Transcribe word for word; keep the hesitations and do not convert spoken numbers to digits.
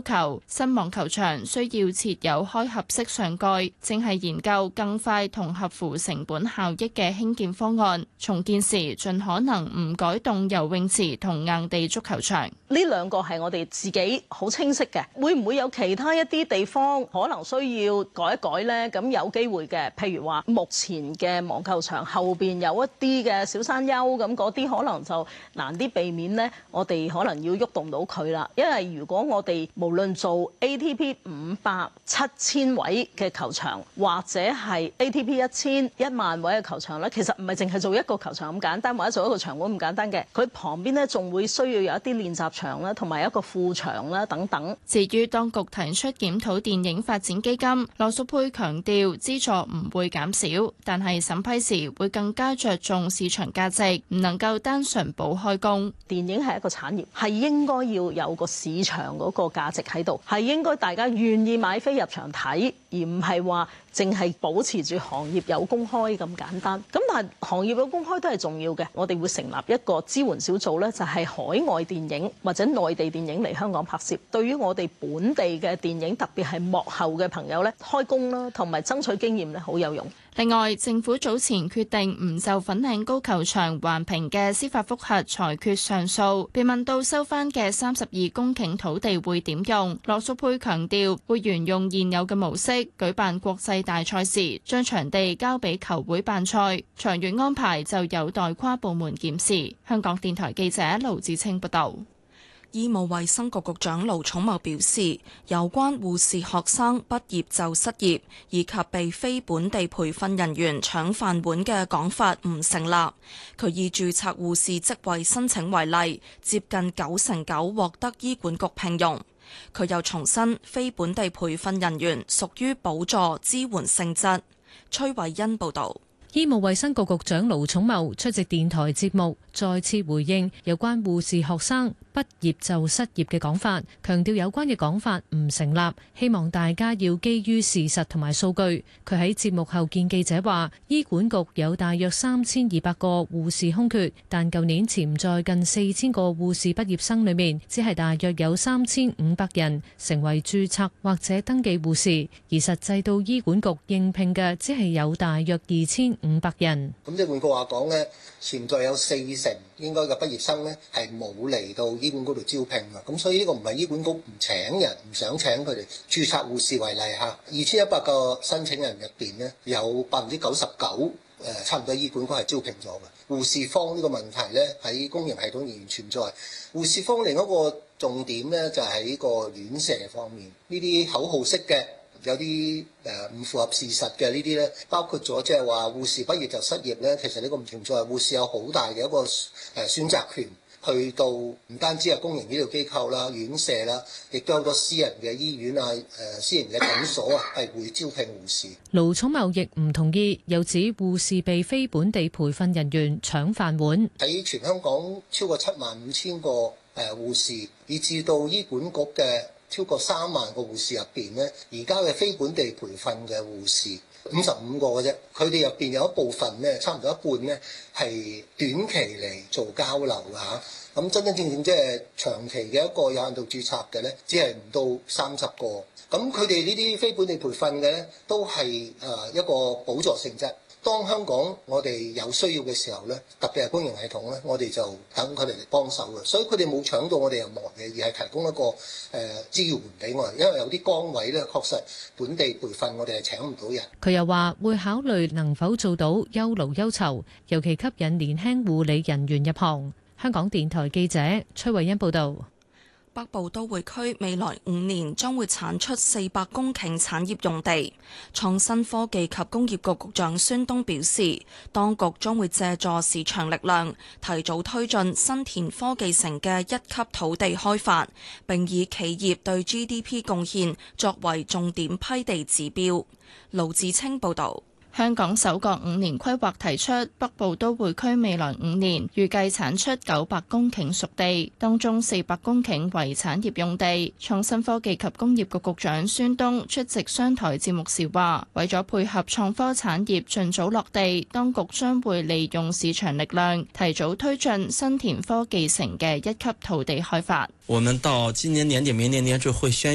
求，新網球場需要設有開合式上蓋，正係研究更快同合乎成本效益嘅興建方案。重建時盡可能唔改動游泳池同硬地足球場。 呢兩個係我哋自己好清晰嘅，會唔會有其他一啲地方可能需要改一改呢？咁有機會嘅，譬如話目前嘅網球場後邊有一啲嘅小山丘，咁嗰啲可能就難啲避免呢，我哋可能要喐動到佢啦。因為如果我哋無論做 A T P 五百、七千位嘅球場，或者係 A T P 一千、一萬位嘅球場咧，其實唔係淨係做一個球場咁簡單，或者做一個場館咁簡單嘅。佢旁邊呢，仲會需要有一啲練習場啦，同埋一個副場啦等等。 至於當局提出檢討電影發展基金，羅淑佩強調資助唔會減少，但係審批時會更加着重市場價值，唔能夠單純補開工。 電影係一個產業，係應該要有個市場嗰個價值喺度，係應該大家願意買飛入場睇，而唔係話淨係保持住行業有公開咁簡單。咁但係行業有公開都係重要嘅，我哋會成立一個支援小組呢，就係海外電影或者內地電影嚟香港拍攝。對於我哋本地嘅電影，特別係幕後嘅朋友呢，開工啦，同埋爭取經驗呢，好有用。 另外，政府早前決定唔就粉嶺高球場環評嘅司法覆核裁決上訴，被問到收翻嘅三十二公頃土地會點用，羅淑佩強調會沿用現有嘅模式舉辦國際大賽事，將場地交俾球會辦賽，長遠安排就有待跨部門檢視。香港電台記者盧志清報道。 醫務衛生局局長盧寵茂表示，有關護士學生畢業就失業，以及被非本地培訓人員搶飯碗嘅講法唔成立。佢以註冊護士職位申請為例，接近九成九獲得醫管局聘用。佢又重申，非本地培訓人員屬於補助支援性質。崔慧欣報導。 醫務衛生局局長盧寵茂出席電台節目，再次回應有關護士學生畢業就失業嘅講法，強調有關嘅講法唔成立，希望大家要基於事實同埋數據。佢喺節目後見記者話，醫管局有大約三千二百個護士空缺，但舊年潛在近四千個護士畢業生裏面，只係大約有三千五百人成為註冊或者登記護士，而實際到醫管局應聘嘅只係有大約二千五百人。 咁即係換句話講呢，潛在有四成應該嘅畢業生呢係冇嚟到醫管局度招聘嘅，咁所以呢個唔係醫管局唔請人，唔想請佢哋註冊護士為例嚇，二千一百個申請人入邊呢，有百分之九十九誒差唔多醫管局係招聘咗嘅。護士荒呢個問題呢，喺公營系統仍然存在。護士荒另一個重點呢，就係呢個院舍方面，呢啲口號式嘅。有啲誒唔符合事實嘅呢啲咧，包括咗即係話護士畢業就失業咧，其實呢個唔存在。護士有好大嘅一個誒選擇權，去到唔單止係公營醫療機構啦、院舍啦，亦都有好多私人嘅醫院啊、誒私人嘅診所啊，係會招聘護士。 盧寵茂亦唔同意，又指護士被非本地培訓人員搶飯碗。 喺全香港超過七萬五千個誒護士，以至到醫管局嘅超過三萬個護士入邊呢，而家嘅非本地培訓嘅護士五十五個嘅啫，佢哋入邊有一部分呢，差唔多一半呢係短期嚟做交流㗎嚇。咁真真正正即係長期嘅一個有限度註冊嘅呢，只係唔到三十個。咁佢哋呢啲非本地培訓嘅呢，都係誒一個補助性質。當香港我哋有需要嘅時候咧，特別係公營系統咧，我哋就等佢哋嚟幫手嘅，所以佢哋冇搶到我哋任何嘢，而係提供一個誒、呃、支援俾我哋。因為有啲崗位咧，確實本地培訓我哋係請唔到人。 佢又話會考慮能否做到優勞優酬，尤其吸引年輕護理人員入行。香港電台記者崔慧欣報道。 北部都會區未來五年將會產出四百公頃產業用地。創新科技及工業局局長孫東表示，當局將會借助市場力量，提早推進新田科技城嘅一級土地開發，並以企業對 G D P 貢獻作為重點批地指標。盧志清報導。 香港首個五年規劃提出，北部都會區未來五年預計產出九百公頃熟地，當中四百公頃為產業用地。創新科技及工業局局長孫東出席商台節目時話，為咗配合創科產業盡早落地，當局將會利用市場力量，提早推進新田科技城嘅一級土地開發。 我們到今年年底、明年年初會宣